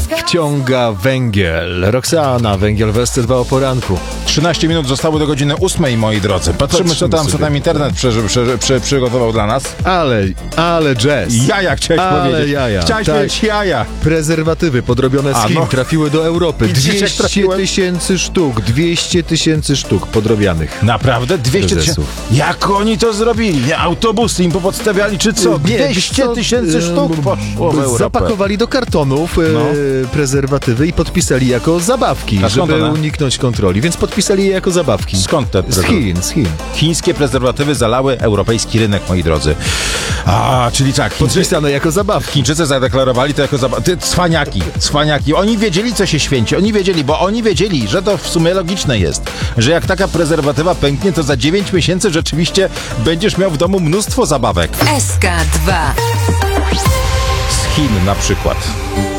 wciąga węgiel. Roxana, węgiel w SC2 o poranku. 13 minut zostało do godziny 8, moi drodzy. Patrzymy, co tam internet przygotował dla nas. Ale jazz. Jaja chciałeś powiedzieć. Jaja. Chciałeś Tak. powiedzieć jaja. Prezerwatywy podrobione z Chin trafiły do Europy. I dzisiaj 200 000 sztuk. 200 000 sztuk podrobianych. Naprawdę? 200 000? Jak oni to zrobili? Nie, autobusy im popodstawiali, czy co? 200 000 sztuk poszło w Europę. Zapakowali do kartonów prezerwatywy i podpisali jako zabawki, żeby uniknąć kontroli. Więc podpisali je jako zabawki. Skąd te prezerwatywy? Z Chin. Chińskie prezerwatywy zalały europejski rynek, moi drodzy. Czyli tak. Podpisane jako zabawki. Chińczycy zadeklarowali to jako zabawki. Cwaniaki. Oni wiedzieli, co się święci. Oni wiedzieli, że to w sumie logiczne jest. Że jak taka prezerwatywa pęknie, to za 9 miesięcy rzeczywiście będziesz miał w domu mnóstwo zabawek. SK2. Z Chin na przykład.